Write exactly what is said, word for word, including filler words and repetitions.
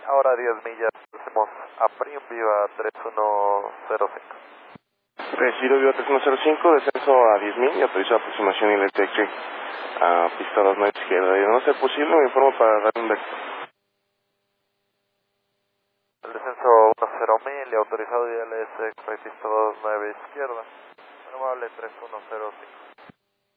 ahora diez millas, hacemos a Prim, viva tres uno cero cinco. Recibo viva tres uno cero cinco, descenso a diez mil y autorizo aproximación electric a pista dos nueve izquierda. Y de no ser posible, me informo para dar un vector. El descenso diez mil y autorizado I L S, pista dos nueve izquierda. Amable tres uno cero cinco.